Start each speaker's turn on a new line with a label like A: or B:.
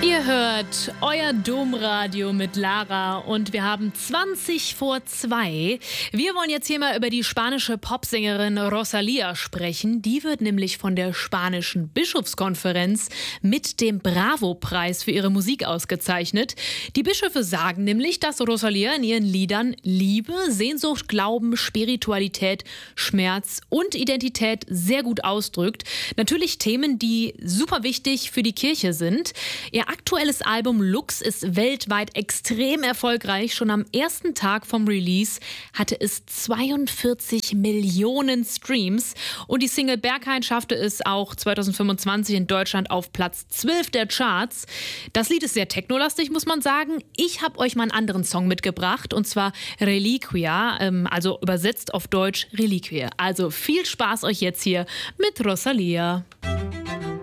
A: Ihr hört euer Domradio mit Lara und wir haben 20 vor 2. Wir wollen jetzt hier mal über die spanische Popsängerin Rosalía sprechen. Die wird nämlich von der spanischen Bischofskonferenz mit dem Bravo-Preis für ihre Musik ausgezeichnet. Die Bischöfe sagen nämlich, dass Rosalía in ihren Liedern Liebe, Sehnsucht, Glauben, Spiritualität, Schmerz und Identität sehr gut ausdrückt. Natürlich Themen, die super wichtig für die Kirche sind. Ihr aktuelles Album Lux ist weltweit extrem erfolgreich. Schon am ersten Tag vom Release hatte es 42 Millionen Streams. Und die Single Berghain schaffte es auch 2025 in Deutschland auf Platz 12 der Charts. Das Lied ist sehr technolastig, muss man sagen. Ich habe euch mal einen anderen Song mitgebracht, und zwar Reliquia, also übersetzt auf Deutsch Reliquie. Also viel Spaß euch jetzt hier mit Rosalía.